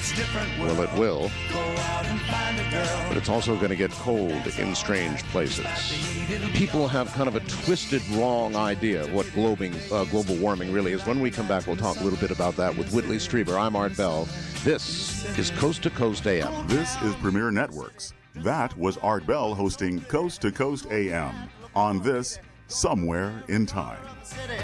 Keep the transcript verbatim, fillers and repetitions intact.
Well, it will. But it's also going to get cold in strange places. People have kind of a twisted, wrong idea of what globing, uh, global warming really is. When we come back, we'll talk a little bit about that with Whitley Strieber. I'm Art Bell. This is Coast to Coast A M. This is Premier Networks. That was Art Bell hosting Coast to Coast A M on this Somewhere in Time.